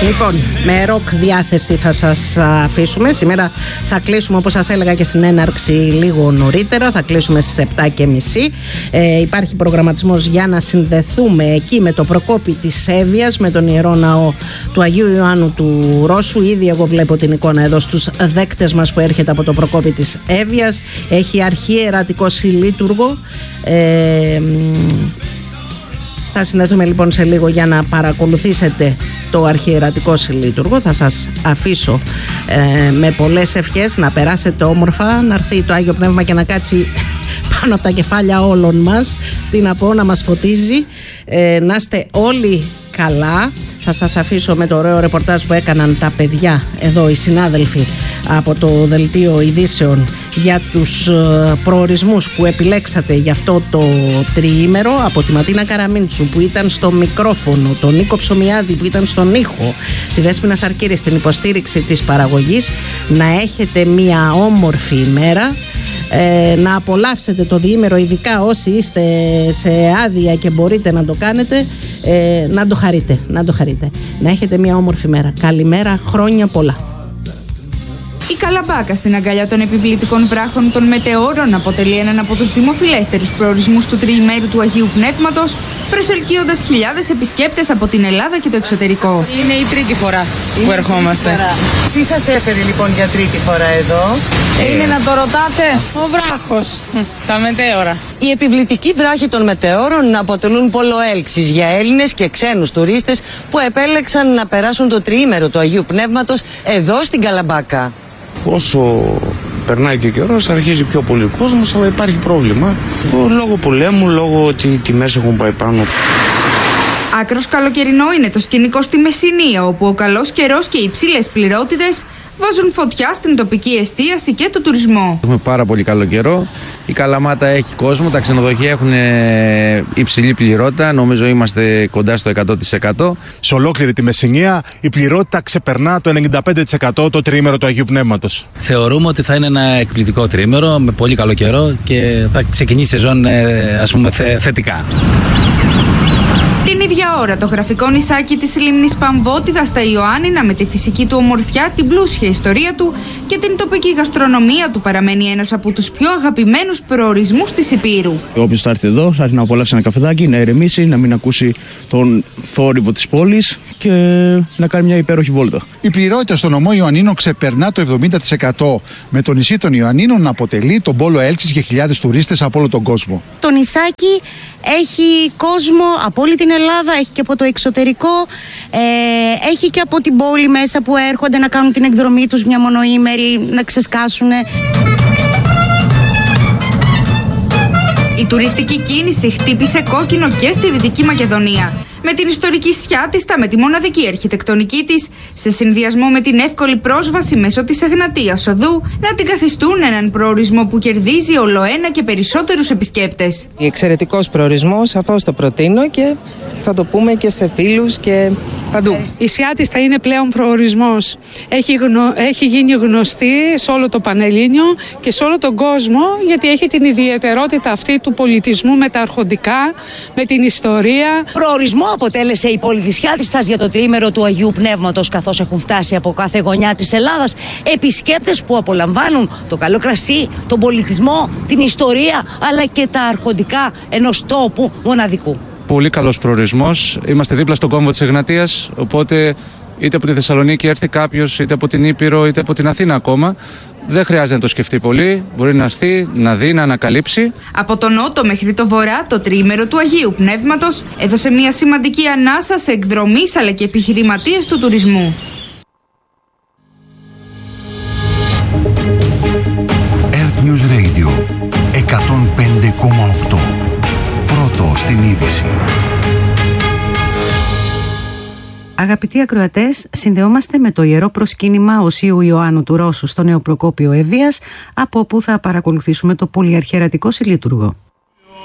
Λοιπόν, με ροκ διάθεση θα σας αφήσουμε. Σήμερα θα κλείσουμε, όπως σας έλεγα και στην έναρξη, λίγο νωρίτερα. Θα κλείσουμε στις 7:30. Υπάρχει προγραμματισμός για να συνδεθούμε εκεί με το Προκόπη της Εύβοιας, με τον Ιερό Ναό του Αγίου Ιωάννου του Ρώσου. Ήδη εγώ βλέπω την εικόνα εδώ στους δέκτες μας που έρχεται από το Προκόπη της Εύβοιας. Έχει αρχιερατικό συλλήτουργο. Θα συνδεθούμε λοιπόν σε λίγο για να παρακολουθήσετε το αρχιερατικό συλλήτουργο. Θα σας αφήσω με πολλές ευχές, να περάσετε όμορφα, να έρθει το Άγιο Πνεύμα και να κάτσει πάνω από τα κεφάλια όλων μας. Τι να πω, να μας φωτίζει. Να είστε όλοι καλά. Θα σας αφήσω με το ωραίο ρεπορτάζ που έκαναν τα παιδιά εδώ, οι συνάδελφοι από το Δελτίο Ειδήσεων, για τους προορισμούς που επιλέξατε για αυτό το τριήμερο, από τη Ματίνα Καραμίντσου που ήταν στο μικρόφωνο, τον Νίκο Ψωμιάδη που ήταν στον ήχο, τη Δέσποινα Σαρκύρη στην υποστήριξη της παραγωγής. Να έχετε μια όμορφη ημέρα, να απολαύσετε το διήμερο, ειδικά όσοι είστε σε άδεια και μπορείτε να το κάνετε, να το χαρείτε. Να έχετε μια όμορφη μέρα. Καλημέρα, χρόνια πολλά. Η Καλαμπάκα στην αγκαλιά των επιβλητικών βράχων των μετεώρων αποτελεί έναν από τους δημοφιλέστερους προορισμούς του τριημέρου του Αγίου Πνεύματος, προσελκύοντας χιλιάδες επισκέπτες από την Ελλάδα και το εξωτερικό. Είναι η τρίτη φορά που ερχόμαστε. Τι σας έφερε λοιπόν για τρίτη φορά εδώ? Είναι να το ρωτάτε, ο βράχος, τα μετέωρα. Οι επιβλητικοί βράχοι των μετεώρων αποτελούν πόλο έλξης για Έλληνες και ξένους τουρίστες που επέλεξαν να περάσουν το τριήμερο του Αγίου Πνεύματος εδώ στην Καλαμπάκα. Όσο περνάει και ο καιρός, αρχίζει πιο πολύ κόσμος, αλλά υπάρχει πρόβλημα. Λόγω πολέμου, λόγω ότι οι τιμές έχουν πάει πάνω. Άκρος καλοκαιρινό είναι το σκηνικό στη Μεσσηνία, όπου ο καλός καιρός και οι υψηλές πληρότητες βάζουν φωτιά στην τοπική εστίαση και το τουρισμό. Έχουμε πάρα πολύ καλό καιρό. Η Καλαμάτα έχει κόσμο, τα ξενοδοχεία έχουν υψηλή πληρότητα. Νομίζω είμαστε κοντά στο 100%. Σε ολόκληρη τη Μεσσηνία η πληρότητα ξεπερνά το 95% το τριήμερο του Αγίου Πνεύματος. Θεωρούμε ότι θα είναι ένα εκπληκτικό τριήμερο με πολύ καλό καιρό και θα ξεκινήσει η σεζόν θετικά. Την ίδια ώρα το γραφικό νησάκι της λίμνης Παμβότιδα στα Ιωάννινα, με τη φυσική του ομορφιά, την πλούσια ιστορία του και την τοπική γαστρονομία του, παραμένει ένας από τους πιο αγαπημένους προορισμούς της Ηπείρου. Όποιος θα έρθει εδώ θα έρθει να απολαύσει ένα καφεδάκι, να ηρεμήσει, να μην ακούσει τον θόρυβο της πόλης και να κάνει μια υπέροχη βόλτα. Η πληρότητα στον νομό Ιωαννίνων ξεπερνά το 70%, με το νησί των Ιωαννίνων να αποτελεί τον πόλο έλξης για χιλιάδες τουρίστες από όλο τον κόσμο. Το νησάκι έχει κόσμο από όλη την Ελλάδα, έχει και από το εξωτερικό, έχει και από την πόλη μέσα που έρχονται να κάνουν την εκδρομή τους μια μονοήμερη, να ξεσκάσουνε. Η τουριστική κίνηση χτύπησε κόκκινο και στη Δυτική Μακεδονία. Με την ιστορική Σιάτιστα, με τη μοναδική αρχιτεκτονική της, σε συνδυασμό με την εύκολη πρόσβαση μέσω της Εγνατίας Οδού, να την καθιστούν έναν προορισμό που κερδίζει ολοένα και περισσότερους επισκέπτες. Εξαιρετικός προορισμός, σαφώς το προτείνω και θα το πούμε και σε φίλους και παντού. Η Σιάτιστα είναι πλέον προορισμός. Έχει γίνει γνωστή σε όλο το Πανελλήνιο και σε όλο τον κόσμο, γιατί έχει την ιδιαιτερότητα αυτή του πολιτισμού με τα αρχοντικά, με την ιστορία. Προορισμό αποτέλεσε η πόλη της Σιάτιστας για το τριήμερο του Αγίου Πνεύματος, καθώς έχουν φτάσει από κάθε γωνιά της Ελλάδας επισκέπτες που απολαμβάνουν το καλό κρασί, τον πολιτισμό, την ιστορία, αλλά και τα αρχοντικά ενός τόπου μοναδικού. Πολύ καλός προορισμός. Είμαστε δίπλα στον κόμβο της Εγνατίας, οπότε είτε από τη Θεσσαλονίκη έρθει κάποιος, είτε από την Ήπειρο, είτε από την Αθήνα ακόμα, δεν χρειάζεται να το σκεφτεί πολύ. Μπορεί να έρθει, να δει, να ανακαλύψει. Από τον νότο μέχρι το βορρά, το τριήμερο του Αγίου Πνεύματος έδωσε μια σημαντική ανάσα σε εκδρομείς αλλά και επιχειρηματίες του τουρισμού. Earth News Radio 105,8. Πρώτο στην είδηση. Αγαπητοί ακροατές, συνδεόμαστε με το Ιερό Προσκύνημα Οσίου Ιωάννου του Ρώσου στο Νέο Προκόπιο Εύβοιας, από όπου θα παρακολουθήσουμε το πολυαρχιερατικό συλλήτουργο.